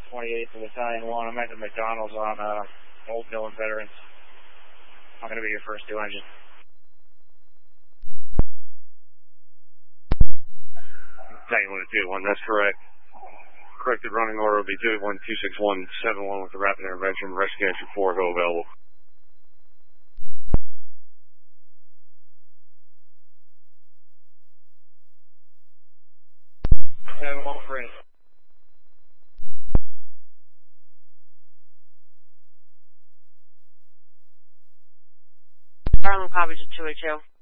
28th of Battalion 1. I'm at the McDonald's on Old Mill and Veterans. I'm going to be your first 2 engine. Battalion 1 2 1, that's correct. Corrected running order will be 281-261-71 with the rapid intervention. Rescue entry 4 go available. Harlem copies at 2HO.